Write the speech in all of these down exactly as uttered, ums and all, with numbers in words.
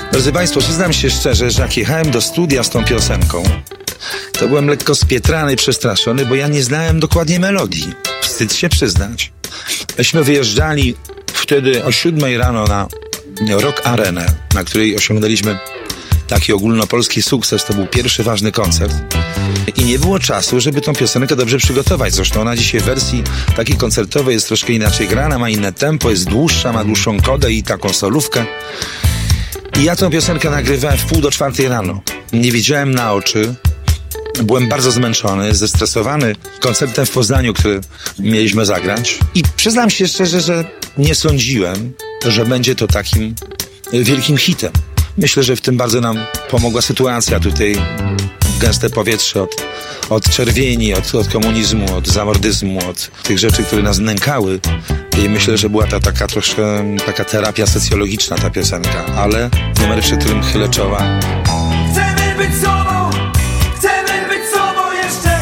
Drodzy Państwo, przyznam się szczerze, że jak jechałem do studia z tą piosenką, to byłem lekko spietrany i przestraszony, bo ja nie znałem dokładnie melodii. Wstyd się przyznać. Myśmy wyjeżdżali wtedy o siódmej rano na Rock Arenę, na której osiągnęliśmy taki ogólnopolski sukces. To był pierwszy ważny koncert. I nie było czasu, żeby tą piosenkę dobrze przygotować. Zresztą ona dzisiaj w wersji takiej koncertowej jest troszkę inaczej grana, ma inne tempo, jest dłuższa, ma dłuższą kodę i taką solówkę. I ja tę piosenkę nagrywałem w pół do czwartej rano. Nie widziałem na oczy. Byłem bardzo zmęczony, zestresowany koncertem w Poznaniu, który mieliśmy zagrać. I przyznam się szczerze, że nie sądziłem, że będzie to takim wielkim hitem. Myślę, że w tym bardzo nam pomogła sytuacja tutaj. Gęste powietrze od, od czerwieni, od, od komunizmu, od zamordyzmu, od tych rzeczy, które nas nękały. I myślę, że była ta taka troszkę taka terapia socjologiczna, ta piosenka. Ale numer, przy którym chylę czoła. Chcemy być sobą, chcemy być sobą jeszcze.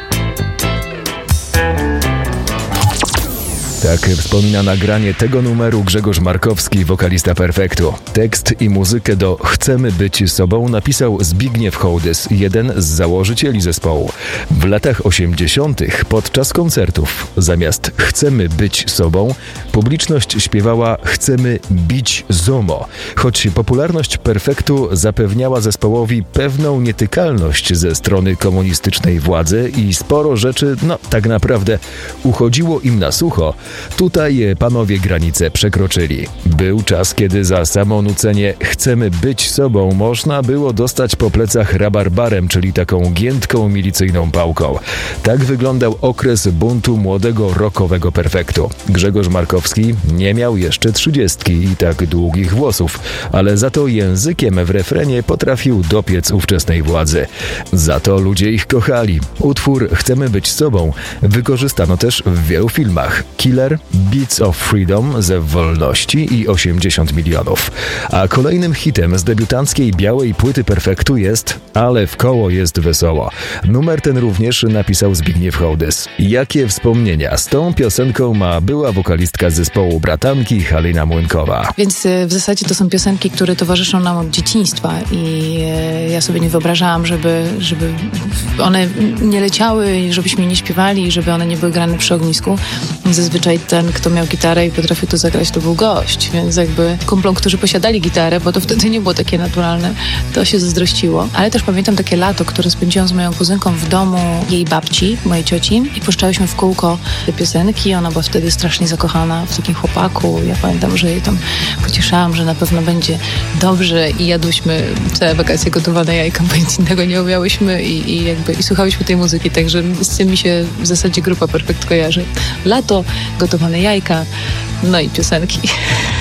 Tak wspomina nagranie tego numeru Grzegorz Markowski, wokalista Perfektu. Tekst i muzykę do Chcemy być sobą napisał Zbigniew Hołdys, jeden z założycieli zespołu. W latach osiemdziesiątych podczas koncertów zamiast Chcemy być sobą publiczność śpiewała Chcemy bić zomo. Choć popularność Perfektu zapewniała zespołowi pewną nietykalność ze strony komunistycznej władzy i sporo rzeczy, no tak naprawdę uchodziło im na sucho, tutaj panowie granice przekroczyli. Był czas, kiedy za samo nucenie Chcemy być sobą można było dostać po plecach rabarbarem, czyli taką giętką milicyjną pałką. Tak wyglądał okres buntu młodego rockowego Perfektu. Grzegorz Markowski nie miał jeszcze trzydziestki i tak długich włosów, ale za to językiem w refrenie potrafił dopiec ówczesnej władzy. Za to ludzie ich kochali. Utwór Chcemy być sobą wykorzystano też w wielu filmach. Killer, Beats of Freedom ze Wolności i osiemdziesiąt milionów. A kolejnym hitem z debiutanckiej białej płyty Perfektu jest Ale w koło jest wesoło. Numer ten również napisał Zbigniew Hołdys. Jakie wspomnienia z tą piosenką ma była wokalistka zespołu Bratanki Halina Młynkowa? Więc w zasadzie to są piosenki, które towarzyszą nam od dzieciństwa i ja sobie nie wyobrażałam, żeby, żeby one nie leciały, żebyśmy nie śpiewali, żeby one nie były grane przy ognisku. Zazwyczaj ten, kto miał gitarę i potrafił to zagrać, to był gość, więc jakby kumplom, którzy posiadali gitarę, bo to wtedy nie było takie naturalne, to się zazdrościło. Ale też pamiętam takie lato, które spędziłam z moją kuzynką w domu jej babci, mojej cioci i puszczałyśmy w kółko te piosenki. Ona była wtedy strasznie zakochana w takim chłopaku. Ja pamiętam, że jej tam pocieszałam, że na pewno będzie dobrze i jadłyśmy te wakacje gotowane jajka, bo nic innego nie umiałyśmy i, i jakby i słuchałyśmy tej muzyki, także z tym mi się w zasadzie grupa Perfekt kojarzy. Lato, gotowane jajka, no i piosenki.